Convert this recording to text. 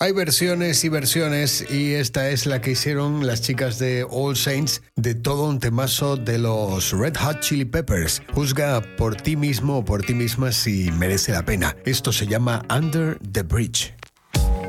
Hay versiones y versiones y esta es la que hicieron las chicas de All Saints de todo un temazo de los Red Hot Chili Peppers. Juzga por ti mismo o por ti misma si merece la pena. Esto se llama Under the Bridge.